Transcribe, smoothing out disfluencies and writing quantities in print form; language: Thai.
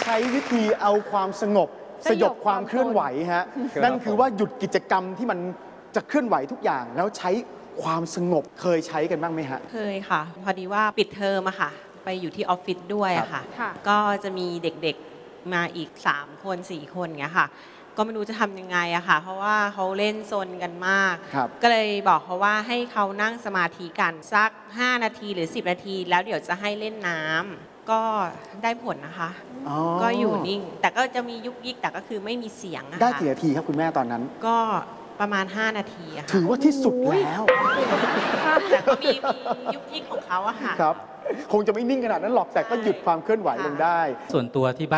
ช้วิธีเอาความสงบสยบความเคลื่อนไหวฮะนั่นคือว่าหยุดกิจกรรมที่มันจะเคลื่อนไหวทุกอย่างแล้วใช้ความสงบเคยใช้กันบ้างไหมฮะเคยค่ะพอดีว่าปิดเทอมอะค่ะไปอยู่ที่ออฟฟิศด้วยอะค่ะก็จะมีเด็กๆมาอีก3คน4คนเงี้ยค่ะก็ไม่รู้จะทำยังไงอะค่ะเพราะว่าเขาเล่นซนกันมากก็เลยบอกเขาว่าให้เขานั่งสมาธิกันสัก5นาทีหรือ10นาทีแล้วเดี๋ยวจะให้เล่นน้ำก็ได้ผลนะคะก็อยู่นิ่งแต่ก็จะมียุกยิกแต่ก็คือไม่มีเสียงอะได้กี่นาทีครับคุณแม่ตอนนั้นก็ประมาณ5นาทีอะค่ะถือว่าที่สุดแล้วแต่ก็มียุกยิกของเขาอะค่ะครับคงจะไม่นิ่งขนาดนั้นหรอกแต่ก็หยุดความเคลื่อนไหวลงได้ส่วนตัวที่บ้าน